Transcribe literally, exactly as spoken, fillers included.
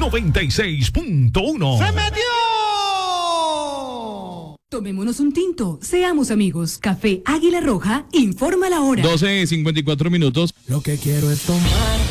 noventa y seis punto uno. ¡Se metió! Tomémonos un tinto, seamos amigos. Café Águila Roja, informa la hora. doce cincuenta y cuatro minutos. Lo que quiero es tomar